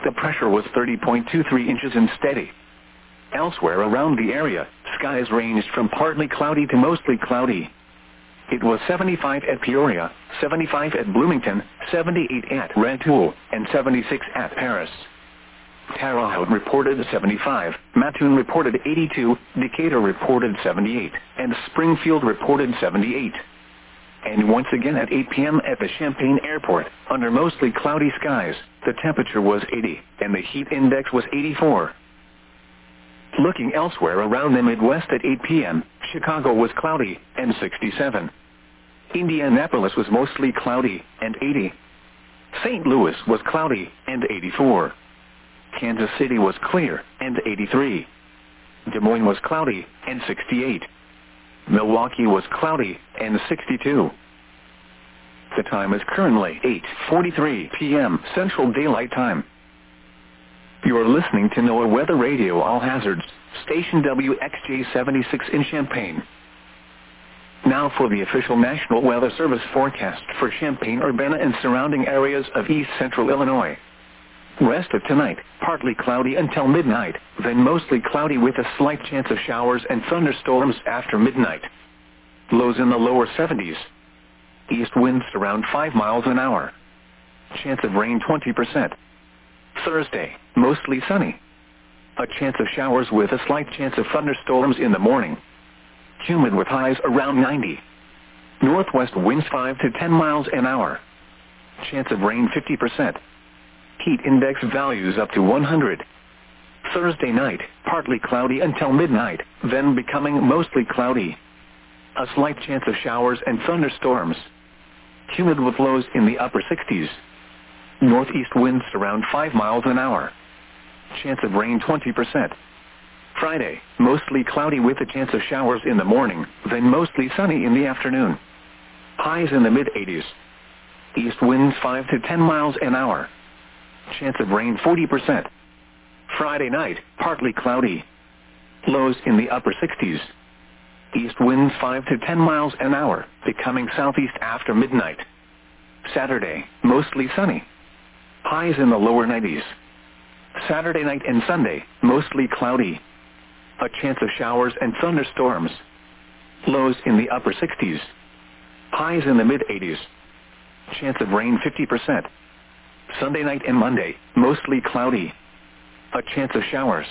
The pressure was 30.23 inches and steady. Elsewhere around the area, skies ranged from partly cloudy to mostly cloudy. It was 75 at Peoria, 75 at Bloomington, 78 at Rantoul, and 76 at Paris. Terre Haute reported 75, Mattoon reported 82, Decatur reported 78, and Springfield reported 78. And once again at 8 p.m. at the Champaign Airport, under mostly cloudy skies, the temperature was 80, and the heat index was 84. Looking elsewhere around the Midwest at 8 p.m., Chicago was cloudy, and 67. Indianapolis was mostly cloudy, and 80. St. Louis was cloudy, and 84. Kansas City was clear, and 83. Des Moines was cloudy, and 68. Milwaukee was cloudy, and 62. The time is currently 8:43 p.m. Central Daylight Time. You are listening to NOAA Weather Radio All Hazards, station WXJ-76 in Champaign. Now for the official National Weather Service forecast for Champaign-Urbana and surrounding areas of east central Illinois. Rest of tonight, partly cloudy until midnight, then mostly cloudy with a slight chance of showers and thunderstorms after midnight. Lows in the lower 70s. East winds around 5 miles an hour. Chance of rain 20%. Thursday, mostly sunny. A chance of showers with a slight chance of thunderstorms in the morning. Humid with highs around 90. Northwest winds 5 to 10 miles an hour. Chance of rain 50%. Heat index values up to 100. Thursday night, partly cloudy until midnight, then becoming mostly cloudy. A slight chance of showers and thunderstorms. Humid with lows in the upper 60s. Northeast winds around 5 miles an hour. Chance of rain 20%. Friday, mostly cloudy with a chance of showers in the morning, then mostly sunny in the afternoon. Highs in the mid-80s. East winds 5 to 10 miles an hour. Chance of rain 40%. Friday night, partly cloudy. Lows in the upper 60s. East winds 5 to 10 miles an hour, becoming southeast after midnight. Saturday, mostly sunny. Highs in the lower 90s. Saturday night and Sunday, mostly cloudy. A chance of showers and thunderstorms. Lows in the upper 60s. Highs in the mid-80s. Chance of rain 50%. Sunday night and Monday, mostly cloudy. A chance of showers.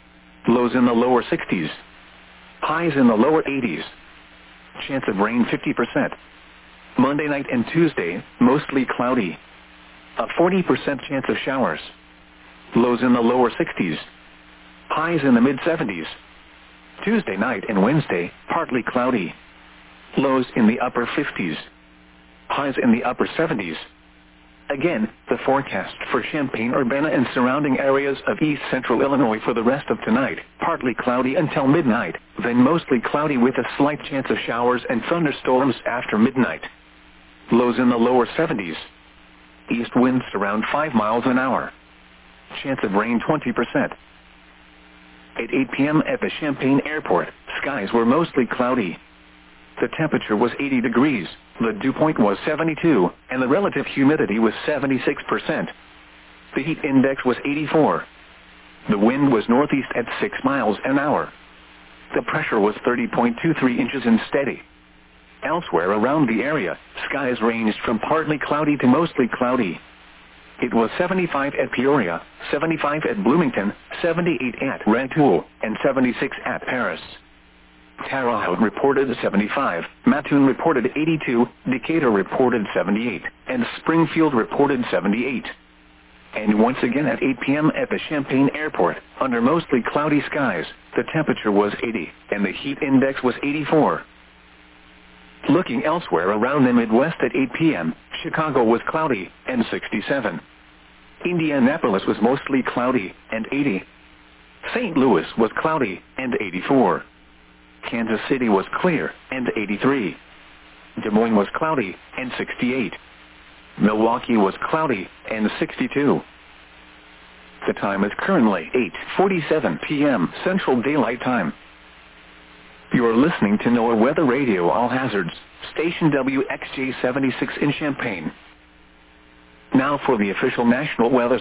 Lows in the lower 60s. Highs in the lower 80s. Chance of rain 50%. Monday night and Tuesday, mostly cloudy. A 40% chance of showers. Lows in the lower 60s. Highs in the mid-70s. Tuesday night and Wednesday, partly cloudy. Lows in the upper 50s. Highs in the upper 70s. Again, the forecast for Champaign-Urbana and surrounding areas of east central Illinois for the rest of tonight. Partly cloudy until midnight, then mostly cloudy with a slight chance of showers and thunderstorms after midnight. Lows in the lower 70s. East winds around 5 miles an hour. Chance of rain 20%. At 8 p.m. at the Champaign Airport, skies were mostly cloudy. The temperature was 80 degrees, the dew point was 72, and the relative humidity was 76%. The heat index was 84. The wind was northeast at 6 miles an hour. The pressure was 30.23 inches and steady. Elsewhere around the area, skies ranged from partly cloudy to mostly cloudy. It was 75 at Peoria, 75 at Bloomington, 78 at Rantoul, and 76 at Paris. Terre Haute reported 75, Mattoon reported 82, Decatur reported 78, and Springfield reported 78. And once again at 8 p.m. at the Champaign Airport, under mostly cloudy skies, the temperature was 80, and the heat index was 84. Looking elsewhere around the Midwest at 8 p.m., Chicago was cloudy, and 67. Indianapolis was mostly cloudy, and 80. St. Louis was cloudy, and 84. Kansas City was clear, and 83. Des Moines was cloudy, and 68. Milwaukee was cloudy, and 62. The time is currently 8:47 p.m. Central Daylight Time. You are listening to NOAA Weather Radio All Hazards, station WXJ-76 in Champaign. Now for the official National Weather